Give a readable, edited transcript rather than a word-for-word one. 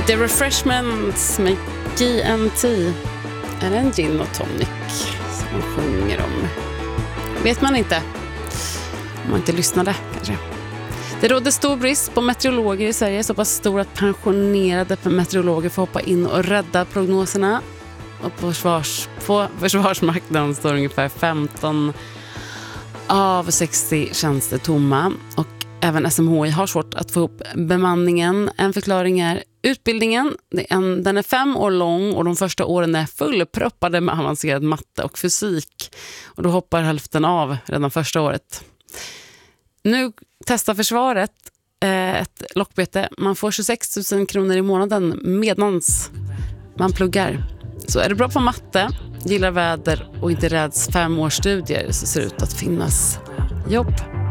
The Refreshments med GNT. Är det en gin och tonic som de sjunger om? Vet man inte. Om man inte lyssnade kanske. Det råder stor brist på meteorologer i Sverige. Så pass stor att pensionerade meteorologer får hoppa in och rädda prognoserna. Och på Försvarsmakten står ungefär 15 av 60 tjänster tomma. Och även SMHI har svårt att få ihop bemanningen. En förklaring är utbildningen. Den är 5 år lång och de första åren är fullproppade med avancerad matte och fysik. Och då hoppar hälften av redan första året. Nu testar försvaret ett lockbete. Man får 26 000 kronor i månaden medans man pluggar. Så är du bra på matte, gillar väder och inte räds 5 års studier så ser det ut att finnas jobb.